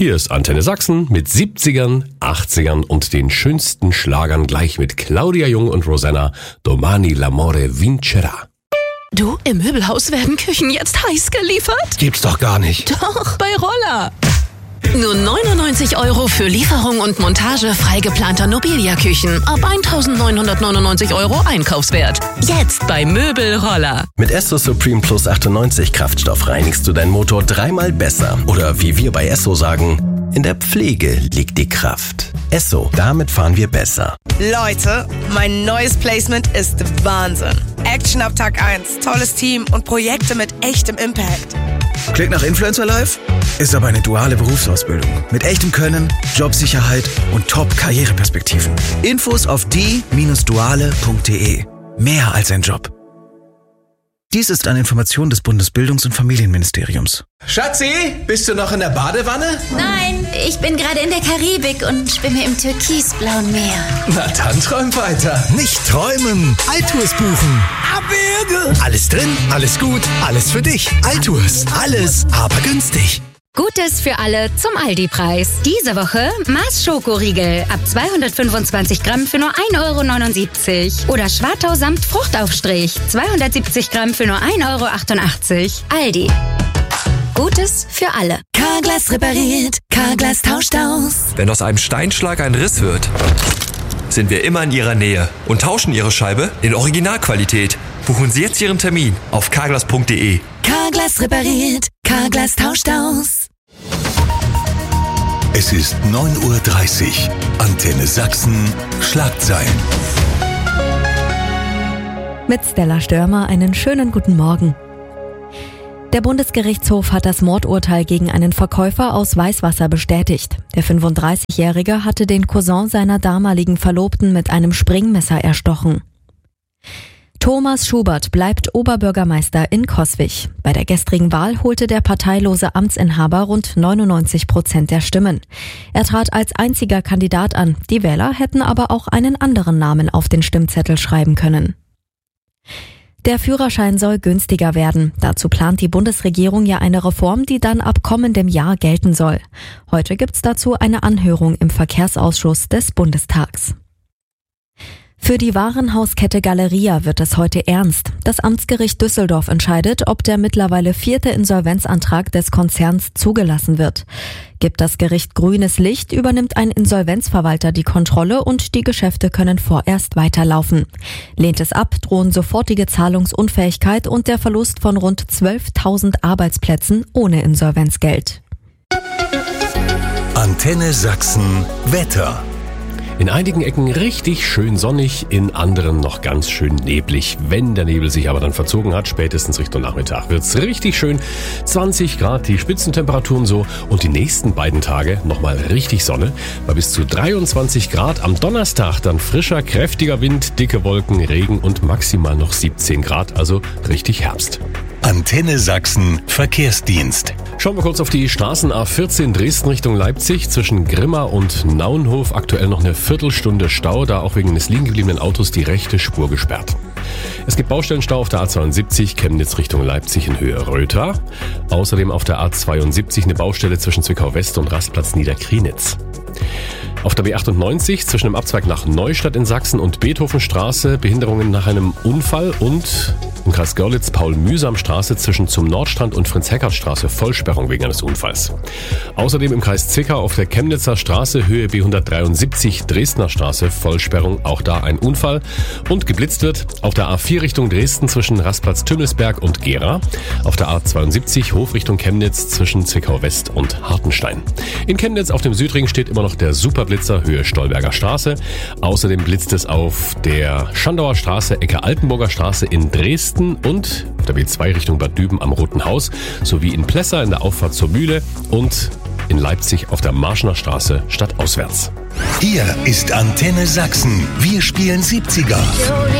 Hier ist Antenne Sachsen mit 70ern, 80ern und den schönsten Schlagern gleich mit Claudia Jung und Rosanna. Domani l'amore vincerà. Du, im Möbelhaus werden Küchen jetzt heiß geliefert? Gibt's doch gar nicht. Doch, bei Roller. Nur 99 € für Lieferung und Montage frei geplanter Nobilia-Küchen. Ab 1.999 € Einkaufswert. Jetzt bei Möbelroller. Mit Esso Supreme Plus 98 Kraftstoff reinigst du deinen Motor 3-mal besser. Oder wie wir bei Esso sagen, in der Pflege liegt die Kraft. Esso, damit fahren wir besser. Leute, mein neues Placement ist Wahnsinn. Action ab Tag 1, tolles Team und Projekte mit echtem Impact. Klingt nach Influencer Life? Ist aber eine duale Berufsausbildung. Mit echtem Können, Jobsicherheit und Top-Karriereperspektiven. Infos auf die-duale.de. Mehr als ein Job. Dies ist eine Information des Bundesbildungs- und Familienministeriums. Schatzi, bist du noch in der Badewanne? Nein, ich bin gerade in der Karibik und schwimme im türkisblauen Meer. Na dann träum weiter. Nicht träumen, Altours buchen. Abwürge. Alles drin, alles gut, alles für dich. Altours, alles, aber günstig. Gutes für alle zum Aldi-Preis. Diese Woche Mars Schokoriegel ab 225 Gramm für nur 1,79 € oder Schwartau samt Fruchtaufstrich 270 Gramm für nur 1,88 €. Aldi. Gutes für alle. Carglass repariert, Carglass tauscht aus. Wenn aus einem Steinschlag ein Riss wird, sind wir immer in Ihrer Nähe und tauschen Ihre Scheibe in Originalqualität. Buchen Sie jetzt Ihren Termin auf carglass.de. Carglass repariert, Carglass tauscht aus. Es ist 9:30 Uhr. Antenne Sachsen, Schlagzeilen. Mit Stella Störmer einen schönen guten Morgen. Der Bundesgerichtshof hat das Mordurteil gegen einen Verkäufer aus Weißwasser bestätigt. Der 35-Jährige hatte den Cousin seiner damaligen Verlobten mit einem Springmesser erstochen. Thomas Schubert bleibt Oberbürgermeister in Coswig. Bei der gestrigen Wahl holte der parteilose Amtsinhaber rund 99% der Stimmen. Er trat als einziger Kandidat an. Die Wähler hätten aber auch einen anderen Namen auf den Stimmzettel schreiben können. Der Führerschein soll günstiger werden. Dazu plant die Bundesregierung ja eine Reform, die dann ab kommendem Jahr gelten soll. Heute gibt's dazu eine Anhörung im Verkehrsausschuss des Bundestags. Für die Warenhauskette Galeria wird es heute ernst. Das Amtsgericht Düsseldorf entscheidet, ob der mittlerweile 4. Insolvenzantrag des Konzerns zugelassen wird. Gibt das Gericht grünes Licht, übernimmt ein Insolvenzverwalter die Kontrolle und die Geschäfte können vorerst weiterlaufen. Lehnt es ab, drohen sofortige Zahlungsunfähigkeit und der Verlust von rund 12.000 Arbeitsplätzen ohne Insolvenzgeld. Antenne Sachsen, Wetter. In einigen Ecken richtig schön sonnig, in anderen noch ganz schön neblig. Wenn der Nebel sich aber dann verzogen hat, spätestens Richtung Nachmittag, wird's richtig schön. 20 Grad die Spitzentemperaturen so und die nächsten beiden Tage nochmal richtig Sonne. Bei bis zu 23 Grad am Donnerstag dann frischer, kräftiger Wind, dicke Wolken, Regen und maximal noch 17 Grad, also richtig Herbst. Antenne Sachsen, Verkehrsdienst. Schauen wir kurz auf die Straßen A14 Dresden Richtung Leipzig. Zwischen Grimma und Naunhof aktuell noch eine Viertelstunde Stau, da auch wegen eines liegen gebliebenen Autos die rechte Spur gesperrt. Es gibt Baustellenstau auf der A72 Chemnitz Richtung Leipzig in Höhe Rötha. Außerdem auf der A72 eine Baustelle zwischen Zwickau West und Rastplatz Niederkrienitz. Auf der B98 zwischen dem Abzweig nach Neustadt in Sachsen und Beethovenstraße Behinderungen nach einem Unfall und im Kreis Görlitz Paul-Mühsam-Straße zwischen zum Nordstrand und Fritz-Heckert-Straße Vollsperrung wegen eines Unfalls. Außerdem im Kreis Zwickau auf der Chemnitzer Straße Höhe B173 Dresdner Straße Vollsperrung, auch da ein Unfall. Und geblitzt wird auf der A4 Richtung Dresden zwischen Rastplatz Tümmelsberg und Gera. Auf der A72 Hof Richtung Chemnitz zwischen Zwickau West und Hartenstein. In Chemnitz auf dem Südring steht immer noch der Superblitzer Höhe Stolberger Straße. Außerdem blitzt es auf der Schandauer Straße Ecke Altenburger Straße in Dresden und auf der B2 Richtung Bad Düben am Roten Haus sowie in Plessa in der Auffahrt zur Mühle und in Leipzig auf der Marschner Straße stadtauswärts. Hier ist Antenne Sachsen. Wir spielen 70er.